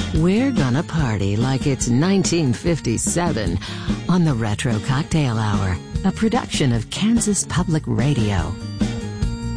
We're gonna party like it's 1957 on the Retro Cocktail Hour, a production of Kansas Public Radio.